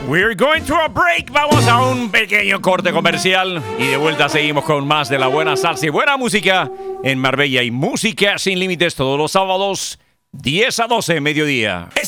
We're going to a break. Vamos a un pequeño corte comercial y de vuelta seguimos con más de la buena salsa y buena música en Marbella y Música Sin Límites todos los sábados 10 a 12 mediodía.